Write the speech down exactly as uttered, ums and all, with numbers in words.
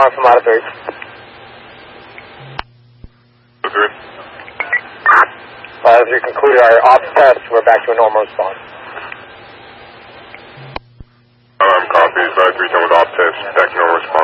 response from out of three. Three. Out of three concluded our ops test. We're back to a normal response. Um, copy. Five three ten with op test. Back to normal response.